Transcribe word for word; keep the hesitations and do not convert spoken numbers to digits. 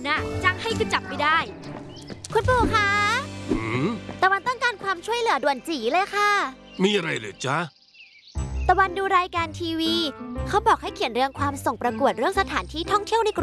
น่ะจ้างให้ก็จับไม่ได้คุณปู่คะหืมตะวันต้องการความช่วยเหลือด่วนจีเลยค่ะมีอะไรเลยจ๊ะตะวันดูรายการทีวี เขาบอกให้เขียนเรื่องความส่งประกวดเรื่องสถานที่ท่องเที่ยวในกรุง